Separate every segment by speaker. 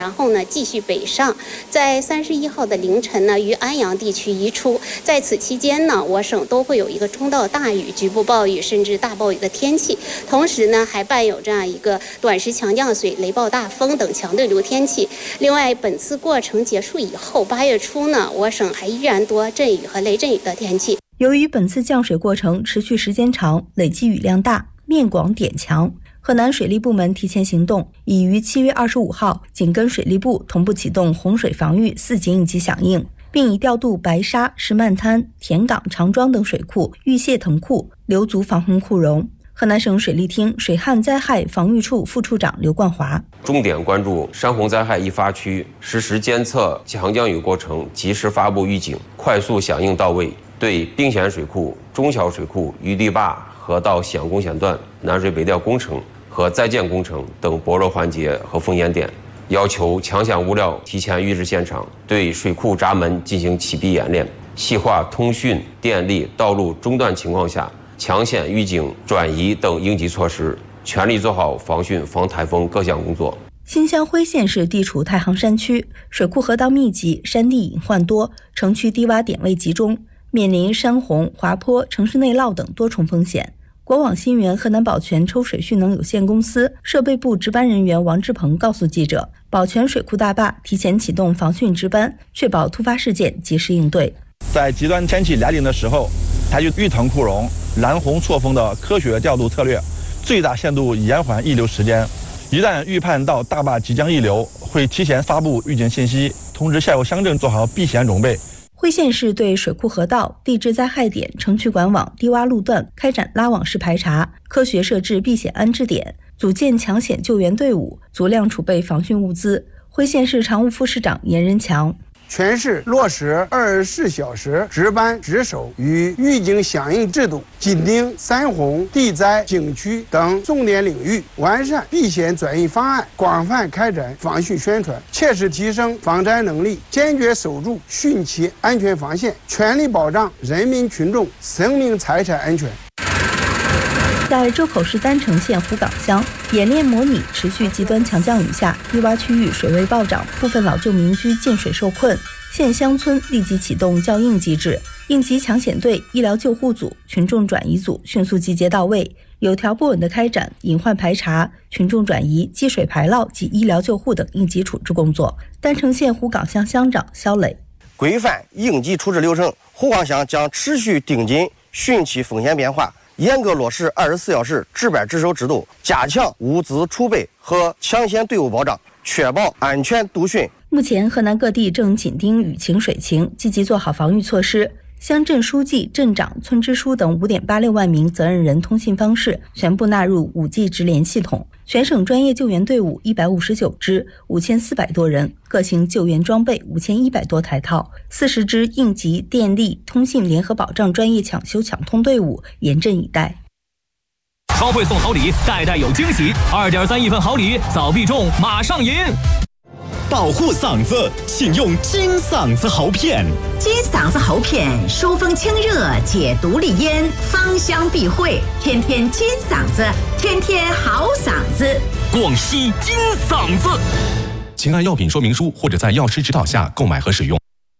Speaker 1: 然后呢，继续北上，在31号的凌晨呢，于安阳地区移出。在此期间呢，我省都会有一个中到大雨、局部暴雨甚至大暴雨的天气，同时呢，还伴有这样一个短时强降水、雷暴大风等强对流天气。另外，本次过程结束以后，8月初呢，我省还依然多阵雨和雷阵雨的天气。
Speaker 2: 由于本次降水过程持续时间长，累积雨量大，面广点强，河南水利部门提前行动，已于7月25号紧跟水利部同步启动洪水防御4级应急响应，并已调度白沙、石漫滩、田港、长庄等水库预泄腾库，留足防洪库容。河南省水利厅水旱灾害防御处副处长刘冠华：
Speaker 3: 重点关注山洪灾害易发区，实时监测强降雨过程，及时发布预警，快速响应到位，对并险水库、中小水库、余堤坝、河道险工险段、南水北调工程和在建工程等薄弱环节和风险点，要求抢险物料提前预至现场，对水库闸门进行启闭演练，细化通讯、电力、道路中断情况下抢险预警、转移等应急措施，全力做好防汛、防台风各项工作。
Speaker 2: 新乡辉县是地处太行山区，水库河道密集，山地隐患多，城区低洼点位集中，面临山洪、滑坡、城市内涝等多重风险。国网新源河南宝泉抽水蓄能有限公司设备部值班人员王志鹏告诉记者，宝泉水库大坝提前启动防汛值班，确保突发事件及时应对。
Speaker 4: 在极端天气来临的时候，采取预腾库容、拦洪错峰的科学调度策略，最大限度延缓溢流时间。一旦预判到大坝即将溢流，会提前发布预警信息，通知下游乡镇做好避险准备。
Speaker 2: 辉县市对水库河道、地质灾害点、城区管网、低洼路段开展拉网式排查，科学设置避险安置点，组建抢险救援队伍，足量储备防汛物资。辉县市常务副市长严仁强：
Speaker 5: 全市落实24小时值班值守与预警响应制度，紧盯山洪、地灾、景区等重点领域，完善避险转移方案，广泛开展防汛宣传，切实提升防灾能力，坚决守住汛期安全防线，全力保障人民群众生命财产安全。
Speaker 2: 在周口市丹城县湖岗乡，演练模拟持续极端强降雨下，低洼区域水位暴涨，部分老旧民居进水受困。县乡村立即启动叫应机制，应急抢险队、医疗救护组、群众转移组迅速集结到位，有条不紊地开展隐患排查、群众转移、积水排涝及医疗救护等应急处置工作。丹城县湖岗乡乡长肖磊：
Speaker 6: 规范应急处置流程，湖岗乡将持续盯紧汛期风险变化，严格落实24小时值班值守制度，加强物资储备和抢险队伍保障，确保安全度汛。
Speaker 2: 目前，河南各地正紧盯雨情水情，积极做好防御措施。乡镇书记、镇长、村支书等5.86万名责任人通信方式全部纳入5G 直联系统。全省专业救援队伍159支，5400多人，各型救援装备5100多台套，40支应急、电力、通信联合保障专业抢修抢通队伍严阵以待。
Speaker 7: 超会送好礼，代代有惊喜，2.3亿份好礼，早必中，马上赢！
Speaker 8: 保护嗓子，请用金嗓子喉片。
Speaker 9: 金嗓子喉片疏风清热，解毒利咽，芳香避秽，天天金嗓子，天天好嗓子。
Speaker 8: 广西金嗓子，请按药品说明书或者在药师指导下购买和使用。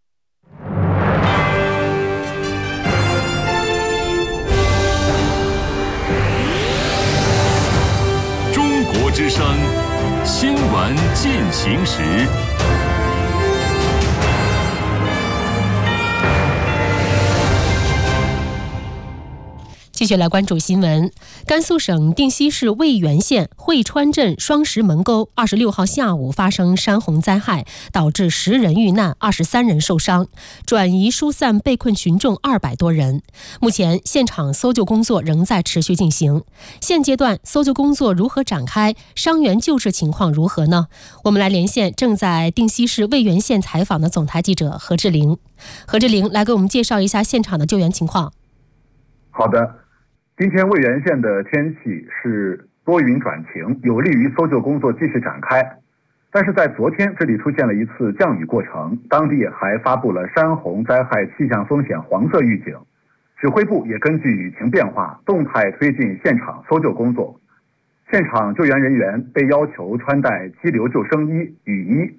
Speaker 7: 中国之声新闻进行时。
Speaker 10: 继续来关注新闻。甘肃省定西市渭源县汇川镇双石门沟26号下午发生山洪灾害，导致10人遇难，23人受伤，转移疏散被困群众200多人。目前现场搜救工作仍在持续进行。现阶段搜救工作如何展开？伤员救治情况如何呢？我们来连线正在定西市渭源县采访的总台记者何志玲。何志玲来给我们介绍一下现场的救援情况。
Speaker 11: 好的。今天渭源县的天气是多云转晴，有利于搜救工作继续展开。但是在昨天，这里出现了一次降雨过程，当地还发布了山洪灾害气象风险黄色预警。指挥部也根据雨情变化，动态推进现场搜救工作。现场救援人员被要求穿戴激流救生衣、雨衣，